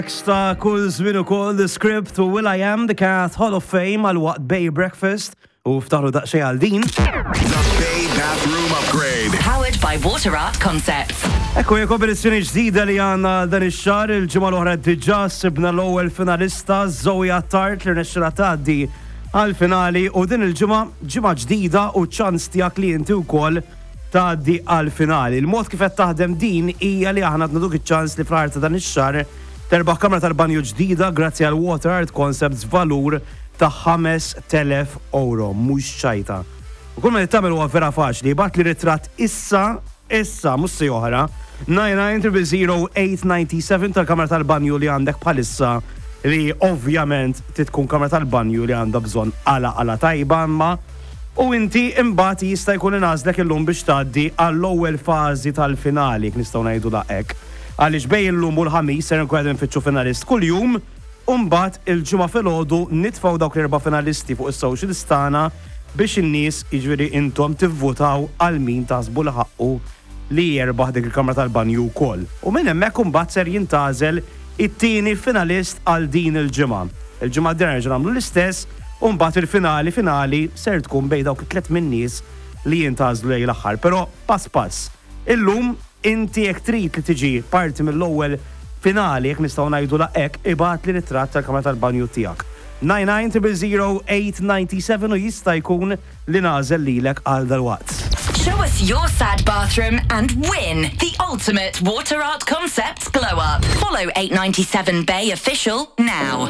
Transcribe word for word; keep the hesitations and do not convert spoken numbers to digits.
Ta' kull żmien ukoll The Script u Will I Am the Cat Hall of Fame għal waqt Bay Breakfast u ftaħlu daqsxejn għal din. The Bay Bathroom Upgrade. Powered by Water Art Concepts. Ekku hija kompetizzjoni ġdida li għandna dan ix-xahar, il-ġimgħa l-oħra diġà sibna l-ewwel finalista Zoe Attard li rnexxilha tgħaddi għall-finali u din il-ġimgħa ġimgħa ġdida u ċans tiegħek li inti wkoll tgħaddi għall-finali. Il-mod kif qed taħdem din hija li aħna naduk iċ-ċans li fl-aħħar ta' dan ix-xahar terbaħ kamra tal-banju ġdida grazzi għal Water Art Concepts valur ta' ħames telef euro, mhux ċajta. U kull ma tagħmel huwa vera faċli, jibgħat li ritratt issa, issa mhux se oħra, nine nine zero zero eight nine seven tal-kamra tal-banju li għandek bħalissa li ovvjament titkun kamra tal-banju li għandha bżonn għala għala tajba imma u inti imbagħad jista' jkun ingħażlek illum biex tgħaddi għall-ewwel fażi tal-finali, nistgħu ngħidu hekk. Għaliex bej il-lum u l-ħamis ser nkun nfittxu finalist kull jum, u mbagħad il-ġimgħa filgħodu nitfgħu dawk l-erba' finalisti fuq is-social tagħna biex in-nies jiġifieri intom tivvutaw għal min taħsbu li ħaqqu li jerbaħ dik il-kamra tal-banju wkoll. U minn hemmhekk imbagħad ser jintgħażel it-tieni finalist għal din il-ġimgħa. Il-ġimgħa d-dera nerġa' nagħmlu l-istess u mbagħad il-finali finali ser tkun bejn dawk it-tliet min-nies li jintgħażlu lejn l-aħħar. Però pass pass. Illum inti jekk trid li tiġi parti mill-ewwel finali jekk nistgħu ngħidu hekk ibgħat li ritratt tal-kamra tal-banju tiegħek. nine nine zero zero eight nine seven u jista' jkun li nagħżel lilek għal dalwaqt. Show us your sad bathroom and win the ultimate Water Art Concepts glow up. Follow eight ninety-seven Bay Official now.